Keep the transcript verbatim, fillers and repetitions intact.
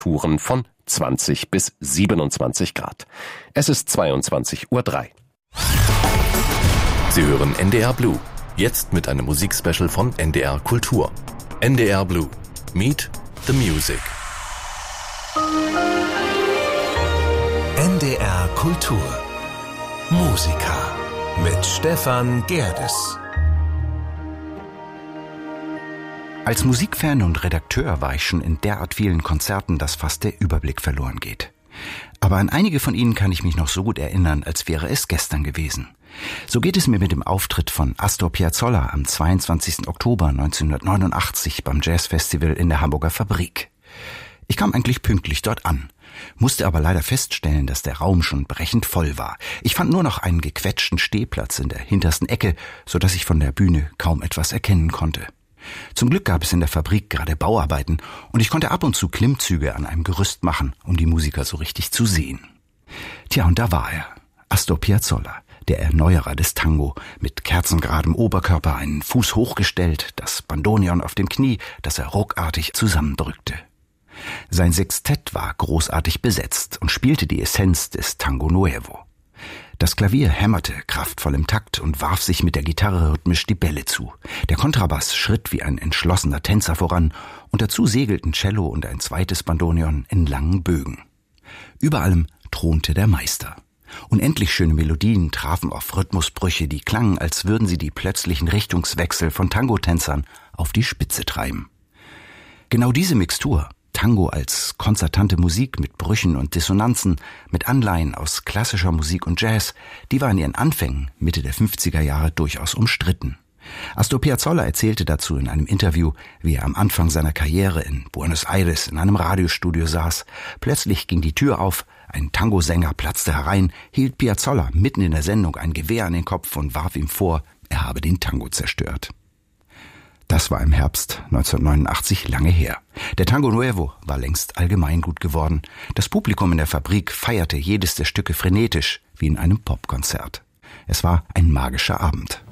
Temperaturen von zwanzig bis siebenundzwanzig Grad. Es ist zweiundzwanzig Uhr drei. Sie hören N D R Blue. Jetzt mit einem Musikspecial von N D R Kultur. N D R Blue. Meet the Music. N D R Kultur. Musiker mit Stefan Gerdes. Als Musikfan und Redakteur war ich schon in derart vielen Konzerten, dass fast der Überblick verloren geht. Aber an einige von ihnen kann ich mich noch so gut erinnern, als wäre es gestern gewesen. So geht es mir mit dem Auftritt von Astor Piazzolla am zweiundzwanzigsten Oktober neunzehnhundertneunundachtzig beim Jazzfestival in der Hamburger Fabrik. Ich kam eigentlich pünktlich dort an, musste aber leider feststellen, dass der Raum schon brechend voll war. Ich fand nur noch einen gequetschten Stehplatz in der hintersten Ecke, sodass ich von der Bühne kaum etwas erkennen konnte. Zum Glück gab es in der Fabrik gerade Bauarbeiten und ich konnte ab und zu Klimmzüge an einem Gerüst machen, um die Musiker so richtig zu sehen. Tja, und da war er, Astor Piazzolla, der Erneuerer des Tango, mit kerzengeradem Oberkörper, einen Fuß hochgestellt, das Bandoneon auf dem Knie, das er ruckartig zusammendrückte. Sein Sextett war großartig besetzt und spielte die Essenz des Tango Nuevo. Das Klavier hämmerte kraftvoll im Takt und warf sich mit der Gitarre rhythmisch die Bälle zu. Der Kontrabass schritt wie ein entschlossener Tänzer voran und dazu segelten Cello und ein zweites Bandoneon in langen Bögen. Über allem thronte der Meister. Unendlich schöne Melodien trafen auf Rhythmusbrüche, die klangen, als würden sie die plötzlichen Richtungswechsel von Tangotänzern auf die Spitze treiben. Genau diese Mixtur, Tango als konzertante Musik mit Brüchen und Dissonanzen, mit Anleihen aus klassischer Musik und Jazz, die war in ihren Anfängen Mitte der fünfziger Jahre durchaus umstritten. Astor Piazzolla erzählte dazu in einem Interview, wie er am Anfang seiner Karriere in Buenos Aires in einem Radiostudio saß. Plötzlich ging die Tür auf, ein Tangosänger platzte herein, hielt Piazzolla mitten in der Sendung ein Gewehr an den Kopf und warf ihm vor, er habe den Tango zerstört. Das war im Herbst neunzehnhundertneunundachtzig lange her. Der Tango Nuevo war längst allgemeingut geworden. Das Publikum in der Fabrik feierte jedes der Stücke frenetisch, wie in einem Popkonzert. Es war ein magischer Abend.